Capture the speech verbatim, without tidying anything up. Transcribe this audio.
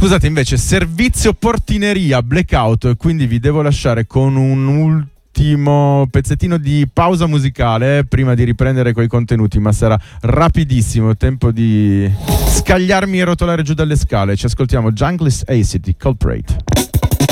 Scusate, invece, servizio portineria, blackout, e quindi vi devo lasciare con un ultimo pezzettino di pausa musicale eh, prima di riprendere coi contenuti, ma sarà rapidissimo, tempo di scagliarmi e rotolare giù dalle scale. Ci ascoltiamo Junglist Acid di Culprate.